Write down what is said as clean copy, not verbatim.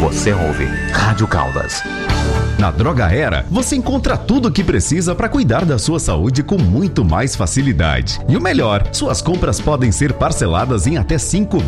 Você ouve Rádio Caldas. Na Droga Era, você encontra tudo o que precisa para cuidar da sua saúde com muito mais facilidade. E o melhor, suas compras podem ser parceladas em até 5